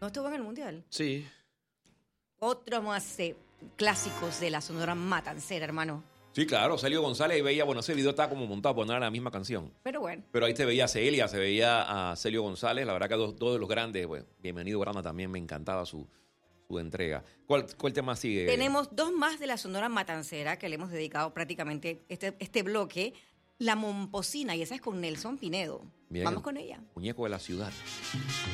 ¿No estuvo en el Mundial? Sí. Otro más clásicos de la Sonora Matancera, hermano. Sí, claro, Celio González, y veía, bueno, ese video estaba como montado, porque no era la misma canción. Pero bueno. Pero ahí te veía a Celia, se veía a Celio González, la verdad que dos de los grandes, bueno, Bienvenido Branda también me encantaba su entrega. ¿Cuál tema sigue? Tenemos dos más de la Sonora Matancera que le hemos dedicado prácticamente este bloque. La Momposina, y esa es con Nelson Pinedo. Bien. Vamos con ella. Muñeco de la ciudad.